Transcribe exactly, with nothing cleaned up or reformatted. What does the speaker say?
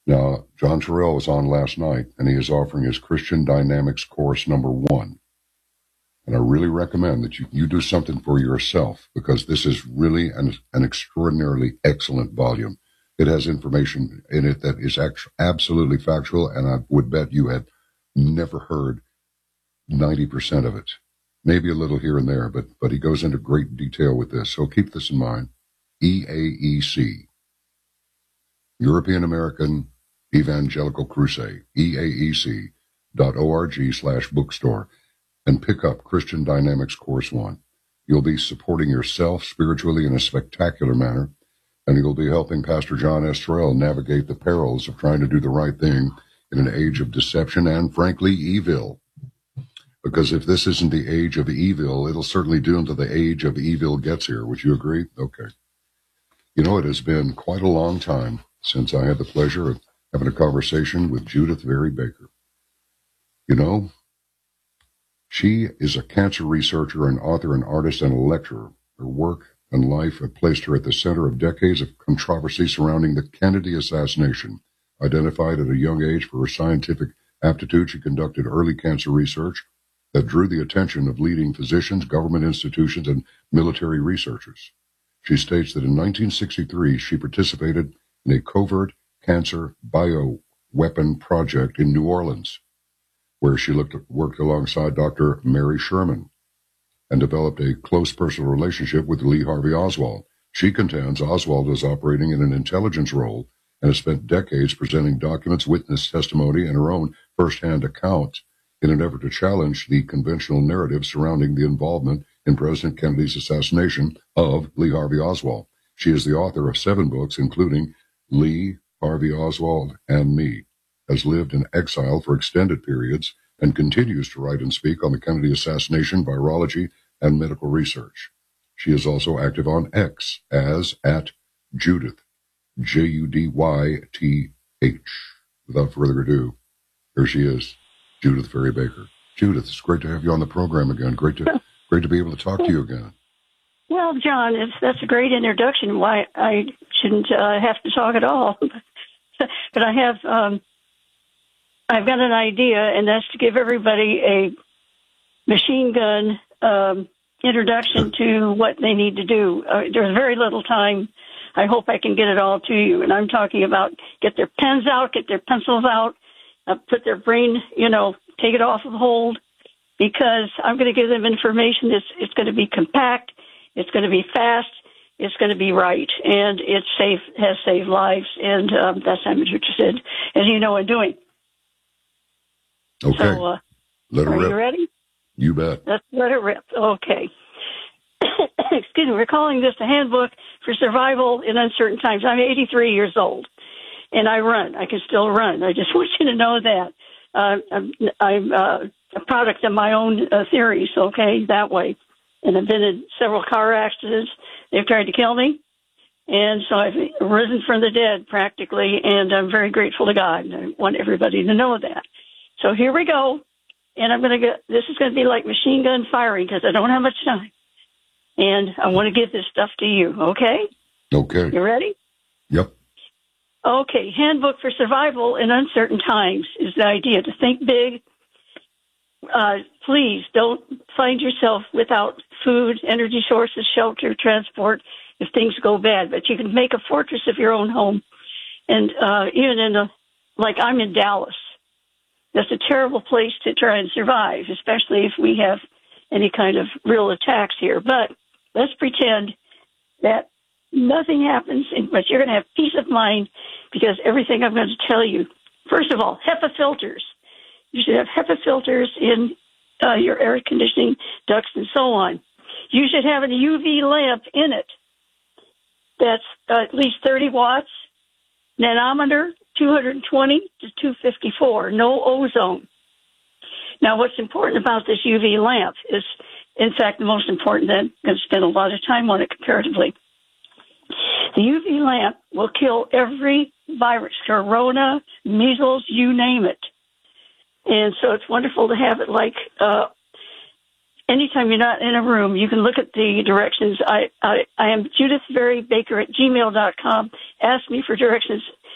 Now, John Terrell was on last night, and he is offering his Christian Dynamics course number one. And I really recommend that you, you do something for yourself, because this is really an, an extraordinarily excellent volume. It has information in it that is act- absolutely factual, and I would bet you had never heard ninety percent of it. Maybe a little here and there, but, but he goes into great detail with this. So keep this in mind. E A E C, European American Evangelical Crusade, E A E C dot org slash bookstore, and pick up Christian Dynamics Course one. You'll be supporting yourself spiritually in a spectacular manner, and you'll be helping Pastor John S. Terrell navigate the perils of trying to do the right thing in an age of deception and, frankly, evil. Because if this isn't the age of evil, it'll certainly do until the age of evil gets here. Would you agree? Okay. You know, it has been quite a long time since I had the pleasure of having a conversation with Judith Vary Baker. You know, she is a cancer researcher, an author, an artist, and a lecturer. Her work and life have placed her at the center of decades of controversy surrounding the Kennedy assassination. Identified at a young age for her scientific aptitude, she conducted early cancer research that drew the attention of leading physicians, government institutions, and military researchers. She states that in nineteen sixty-three, she participated in a covert cancer bioweapon project in New Orleans, where she looked, worked alongside Doctor Mary Sherman and developed a close personal relationship with Lee Harvey Oswald. She contends Oswald was operating in an intelligence role and has spent decades presenting documents, witness testimony, and her own first-hand account in an effort to challenge the conventional narrative surrounding the involvement in President Kennedy's assassination of Lee Harvey Oswald. She is the author of seven books, including Lee Harvey Oswald and Me, has lived in exile for extended periods, and continues to write and speak on the Kennedy assassination, virology, and medical research. She is also active on X as at Judith, J U D Y T H. Without further ado, here she is, Judith Vary Baker. Judith, it's great to have you on the program again. Great to great to be able to talk to you again. Well, John, it's, that's a great introduction. Why I shouldn't uh, have to talk at all. But I have, um, I've got an idea, and that's to give everybody a machine gun um, introduction to what they need to do. Uh, there's very little time. I hope I can get it all to you. And I'm talking about get their pens out, get their pencils out, uh, put their brain, you know, take it off of hold, because I'm going to give them information that's it's going to be compact, it's going to be fast, it's going to be right, and it's safe, has saved lives, and um, that's what I'm interested, as you know, in doing. Okay. So, uh, let it are rip. you ready? You bet. Let's let it rip. Okay. Excuse me. We're calling this the Handbook for Survival in Uncertain Times. I'm eighty-three years old, and I run. I can still run. I just want you to know that. Uh, I'm, I'm uh, a product of my own uh, theories, okay, that way. And I've been in several car accidents. They've tried to kill me. And so I've risen from the dead practically, and I'm very grateful to God. And I want everybody to know that. So here we go. And I'm going to get, this is going to be like machine gun firing because I don't have much time. And I want to give this stuff to you, okay? Okay. You ready? Yep. Okay. Handbook for Survival in Uncertain Times is the idea to think big. Uh, please don't find yourself without food, energy sources, shelter, transport if things go bad. But you can make a fortress of your own home. And uh, even in a, like I'm in Dallas. That's a terrible place to try and survive, especially if we have any kind of real attacks here. But let's pretend that nothing happens, but you're going to have peace of mind because everything I'm going to tell you. First of all, HEPA filters. You should have HEPA filters in uh, your air conditioning ducts and so on. You should have a U V lamp in it that's uh, at least thirty watts, nanometer, two hundred twenty to two fifty-four, no ozone. Now, what's important about this U V lamp is, in fact, the most important, that I'm going to spend a lot of time on it comparatively. The U V lamp will kill every virus, corona, measles, you name it. And so it's wonderful to have it like uh, anytime you're not in a room, you can look at the directions. I, I, I am Judith Vary Baker at gmail dot com. Ask me for directions